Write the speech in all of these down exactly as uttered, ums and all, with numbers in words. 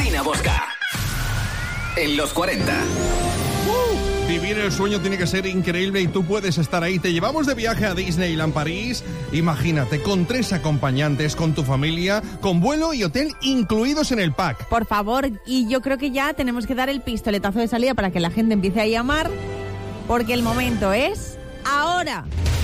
Cristina Bosca. En los cuarenta. Uh, vivir el sueño tiene que ser increíble y tú puedes estar ahí. Te llevamos de viaje a Disneyland París. Imagínate, con tres acompañantes, con tu familia, con vuelo y hotel incluidos en el pack. Por favor, y yo creo que ya tenemos que dar el pistoletazo de salida para que la gente empiece a llamar, porque el momento es ahora.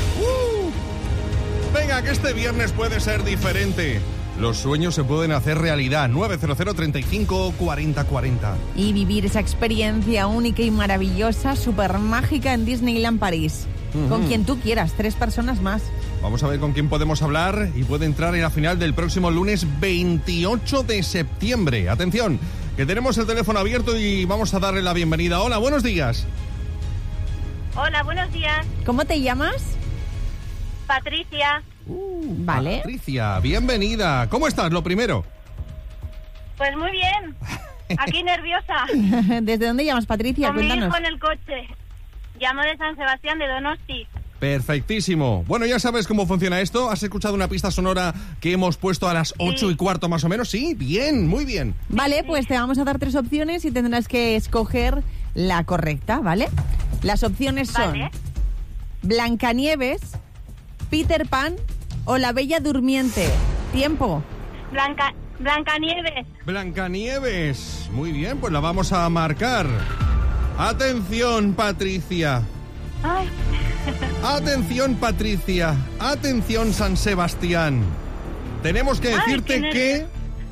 Uh, venga, que este viernes puede ser diferente. Los sueños se pueden hacer realidad. nueve cero cero, treinta y cinco, cuarenta, cuarenta. Y vivir esa experiencia única y maravillosa, súper mágica en Disneyland París. Uh-huh. Con quien tú quieras, tres personas más. Vamos a ver con quién podemos hablar y puede entrar en la final del próximo lunes veintiocho de septiembre. Atención, que tenemos el teléfono abierto y vamos a darle la bienvenida. Hola, buenos días. Hola, buenos días. ¿Cómo te llamas? Patricia. Uh, vale. Patricia, bienvenida. ¿Cómo estás, lo primero? Pues muy bien. Aquí nerviosa. ¿Desde dónde llamas, Patricia? Con Cuéntanos. mi hijo en el coche. Llamo de San Sebastián de Donosti. Perfectísimo. Bueno, ya sabes cómo funciona esto. ¿Has escuchado una pista sonora que hemos puesto a las ocho sí. y cuarto más o menos? Sí, bien, muy bien. Vale, pues te vamos a dar tres opciones y tendrás que escoger la correcta, ¿vale? Las opciones son vale. Blancanieves, Peter Pan o La Bella Durmiente. Tiempo. Blanca, Blancanieves. Blancanieves. Muy bien, pues la vamos a marcar. Atención, Patricia. Ay. Atención, Patricia. Atención, San Sebastián. Tenemos que decirte Ay, que...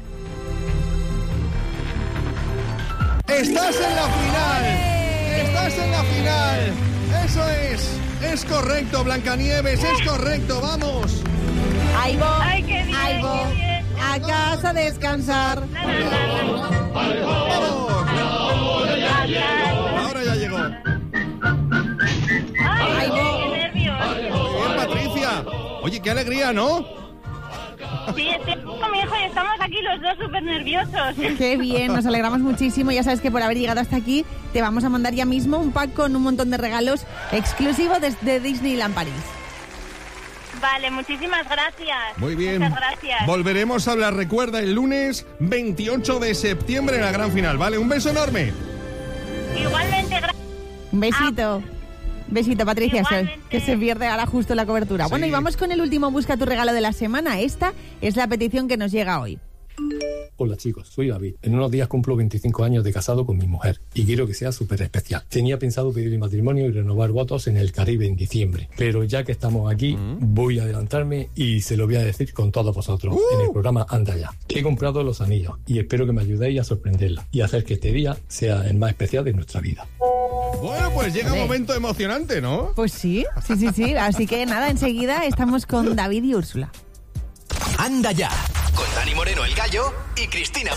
¡Estás en la final! ¡Estás en la final! ¡Eso es! ¡Es correcto, Blancanieves! ¡Es correcto! ¡Vamos! Ahí voy. Ay, qué bien, Ahí voy. qué bien. A casa a descansar. La, la, la, la. ¡Vamos! Ahora ya llegó. Ay, Ahí voy. qué nervios. Muy bien, Patricia. Oye, qué alegría, ¿no? Sí, estoy con mi hijo y estamos aquí los dos súper nerviosos. Qué bien, nos alegramos muchísimo. Ya sabes que por haber llegado hasta aquí te vamos a mandar ya mismo un pack con un montón de regalos exclusivos desde Disneyland París. Vale, muchísimas gracias. Muy bien. Muchas gracias. Volveremos a hablar, recuerda, el lunes veintiocho de septiembre en la gran final, ¿vale? Un beso enorme. Igualmente, gracias. Un besito. Besito, Patricia, Igualmente. que se pierde ahora justo la cobertura. Sí. Bueno, y vamos con el último Busca tu regalo de la semana. Esta es la petición que nos llega hoy. Hola chicos, soy David. En unos días cumplo veinticinco años de casado con mi mujer y quiero que sea súper especial. Tenía pensado pedir matrimonio y renovar votos en el Caribe en diciembre, pero ya que estamos aquí, mm. voy a adelantarme y se lo voy a decir con todos vosotros uh. en el programa Anda Ya. He comprado los anillos y espero que me ayudéis a sorprenderla y hacer que este día sea el más especial de nuestra vida. Bueno, pues llega un momento emocionante, ¿no? Pues sí, sí, sí, sí. Así que nada, enseguida estamos con David y Úrsula. Anda Ya, con Dani Moreno el Gallo y Cristina